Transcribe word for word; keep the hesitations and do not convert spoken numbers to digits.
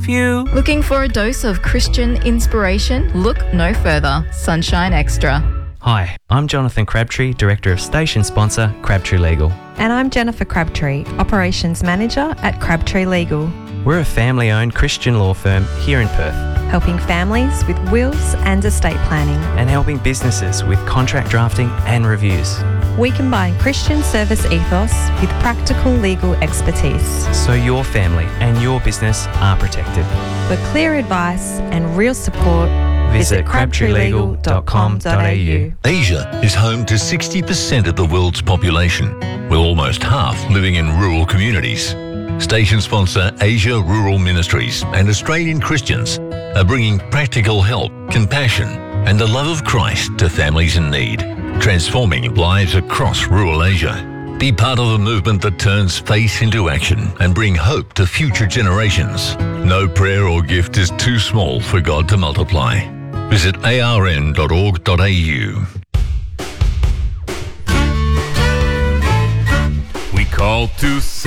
you. Looking for a dose of Christian inspiration? Look no further. Sunshine Extra. Hi, I'm Jonathan Crabtree, Director of Station Sponsor, Crabtree Legal. And I'm Jennifer Crabtree, Operations Manager at Crabtree Legal. We're a family-owned Christian law firm here in Perth, helping families with wills and estate planning, and helping businesses with contract drafting and reviews. We combine Christian service ethos with practical legal expertise, so your family and your business are protected. For clear advice and real support, visit crabtree legal dot com dot a u. Asia is home to sixty percent of the world's population, with almost half living in rural communities. Station sponsor Asia Rural Ministries and Australian Christians are bringing practical help, compassion, and the love of Christ to families in need, transforming lives across rural Asia. Be part of a movement that turns faith into action and bring hope to future generations. No prayer or gift is too small for God to multiply. Visit a r n dot org dot a u. We call to